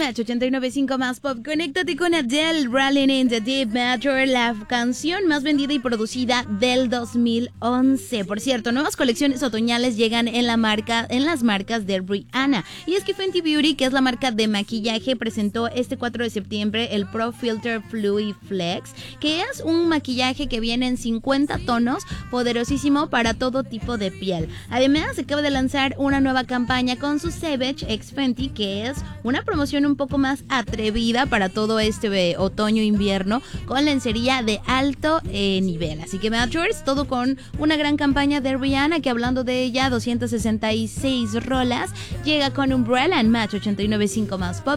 Match 89.5 más pop. Conéctate con Adele, Rolling in the Deep Matter, la canción más vendida y producida del 2011. Por cierto, nuevas colecciones otoñales llegan en las marcas de Rihanna. Y es que Fenty Beauty, que es la marca de maquillaje, presentó este 4 de septiembre el Pro Filter Fluid Flex, que es un maquillaje que viene en 50 tonos, poderosísimo para todo tipo de piel. Además, acaba de lanzar una nueva campaña con su Savage X Fenty, que es una promoción un poco más atrevida para todo este otoño-invierno, con lencería de alto nivel. Así que Matchers, todo con una gran campaña de Rihanna, que hablando de ella, 266 rolas, llega con Umbrella en Match 89.5 más pop.